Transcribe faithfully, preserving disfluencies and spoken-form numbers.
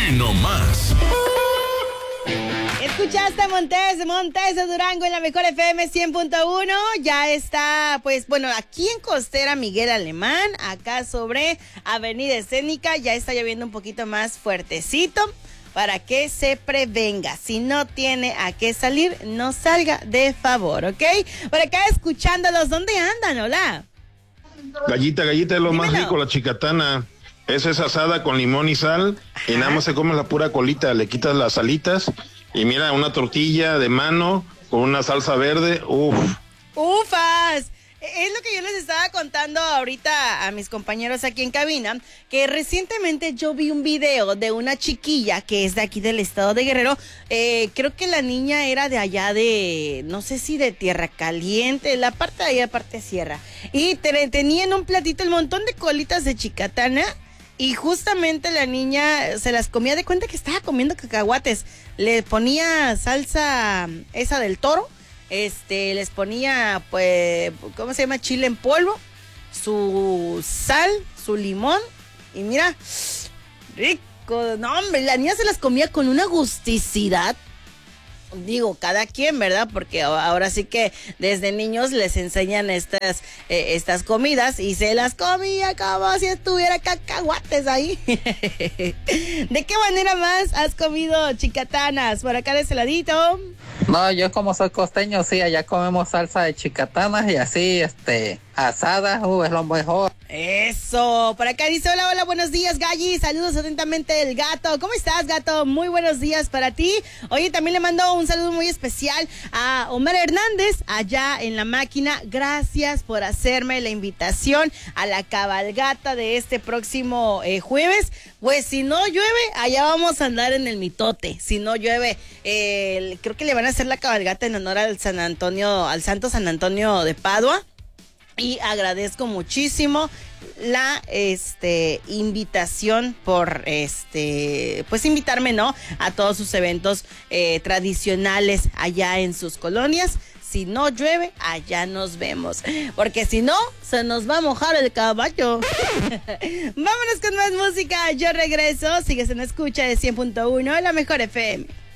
Aquí nomás. Escuchaste a Montes, Montes de Durango en la mejor F M cien punto uno. Ya está, pues bueno, aquí en Costera Miguel Alemán, acá sobre Avenida Escénica, ya está lloviendo un poquito más fuertecito para que se prevenga. Si no tiene a qué salir, no salga de favor, ¿ok? Por acá escuchándolos, ¿dónde andan? Hola. Gallita, gallita es lo Dímelo. más rico, la chicatana. Esa es asada con limón y sal. Ajá. Y nada más se come la pura colita, le quitas las alitas. Y mira, una tortilla de mano con una salsa verde. Uf. ¡Ufas! Es lo que yo les estaba contando ahorita a mis compañeros aquí en cabina, que recientemente yo vi un video de una chiquilla que es de aquí del estado de Guerrero. Eh, creo que la niña era de allá de, no sé si de Tierra Caliente, la parte de allá, parte sierra. Y te, tenía en un platito el montón de colitas de chicatana. Y justamente la niña se las comía, de cuenta que estaba comiendo cacahuates. Le ponía salsa esa del toro. Este, les ponía, pues, ¿cómo se llama? Chile en polvo, su sal, su limón, y mira, rico, no hombre, la niña se las comía con una gusticidad. Digo, cada quien, ¿verdad? Porque ahora sí que desde niños les enseñan estas, eh, estas comidas y se las comía como si estuviera cacahuates ahí. ¿De qué manera más has comido chicatanas? Por acá de ese ladito. No, yo como soy costeño, sí, allá comemos salsa de chicatanas y así, este, asadas, uh, es lo mejor. Eso, por acá dice, hola, hola, buenos días, Galli, saludos atentamente el Gato. ¿Cómo estás, Gato? Muy buenos días para ti. Oye, también le mando un saludo muy especial a Omar Hernández, allá en la máquina. Gracias por hacerme la invitación a la cabalgata de este próximo eh, jueves. Pues si no llueve, allá vamos a andar en el mitote. Si no llueve, eh, creo que le van a hacer la cabalgata en honor al San Antonio, al Santo San Antonio de Padua. Y agradezco muchísimo la este invitación por este pues invitarme, ¿no? A todos sus eventos eh, tradicionales allá en sus colonias. Si no llueve, allá nos vemos. Porque si no, se nos va a mojar el caballo. Vámonos con más música. Yo regreso. Sigues en escucha de cien punto uno, la mejor F M.